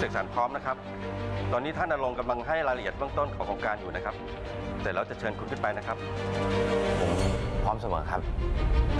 เสกสรรพร้อมนะครับตอนนี้ท่านณรงค์กำลังให้รายละเอียดเบื้องต้นของโครงการอยู่นะครับแต่เราจะเชิญคุณขึ้นไปนะครับผมพร้อมเสมอครับ